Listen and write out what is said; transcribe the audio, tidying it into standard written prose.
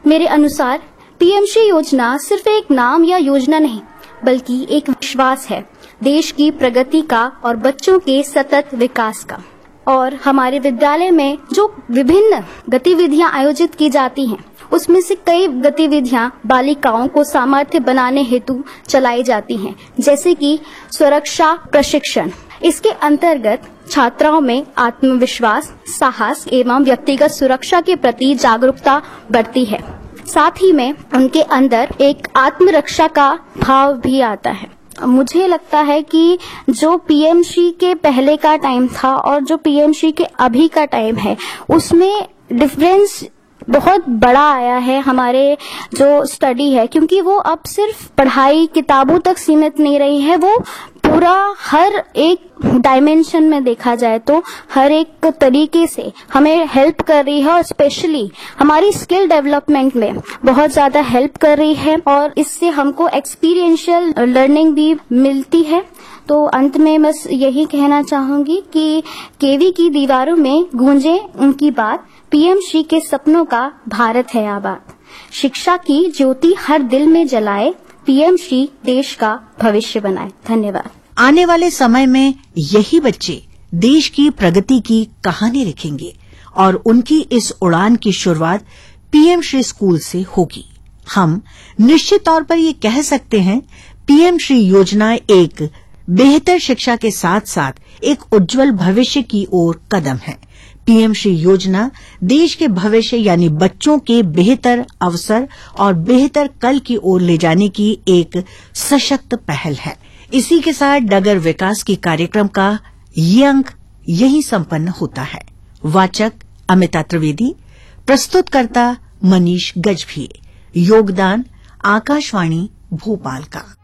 मेरे अनुसार पीएम श्री योजना सिर्फ एक नाम या योजना नहीं, बल्कि एक विश्वास है देश की प्रगति का और बच्चों के सतत विकास का। और हमारे विद्यालय में जो विभिन्न गतिविधियां आयोजित की जाती हैं, उसमें से कई गतिविधियां बालिकाओं को सामर्थ्य बनाने हेतु चलाई जाती हैं, जैसे कि सुरक्षा प्रशिक्षण। इसके अंतर्गत छात्राओं में आत्मविश्वास, साहस एवं व्यक्तिगत सुरक्षा के प्रति जागरूकता बढ़ती है। साथ ही में उनके अंदर एक आत्मरक्षा का भाव भी आता है। मुझे लगता है कि जो पीएमश्री के पहले का टाइम था और जो पीएमश्री के अभी का टाइम है, उसमें डिफरेंस बहुत बड़ा आया है। हमारे जो स्टडी है, क्योंकि वो अब सिर्फ पढ़ाई किताबों तक सीमित नहीं रही है, वो पूरा हर एक डायमेंशन में देखा जाए तो हर एक तरीके से हमें हेल्प कर रही है और स्पेशली हमारी स्किल डेवलपमेंट में बहुत ज्यादा हेल्प कर रही है और इससे हमको एक्सपीरियंशियल लर्निंग भी मिलती है। तो अंत में बस यही कहना चाहूंगी कि केवी की दीवारों में गूंजे उनकी बात, पीएमश्री के सपनों का भारत है आबाद। शिक्षा की ज्योति हर दिल में जलाए, पीएमश्री देश का भविष्य बनाए। धन्यवाद। आने वाले समय में यही बच्चे देश की प्रगति की कहानी लिखेंगे और उनकी इस उड़ान की शुरुआत पीएमश्री स्कूल से होगी। हम निश्चित तौर पर ये कह सकते हैं, पीएमश्री योजना एक बेहतर शिक्षा के साथ साथ एक उज्जवल भविष्य की ओर कदम है। पीएमश्री योजना देश के भविष्य यानी बच्चों के बेहतर अवसर और बेहतर कल की ओर ले जाने की एक सशक्त पहल है। इसी के साथ नगर विकास की कार्यक्रम का ये अंक यही संपन्न होता है। वाचक अमिता त्रिवेदी, प्रस्तुतकर्ता मनीष गजभिये। योगदान आकाशवाणी भोपाल का।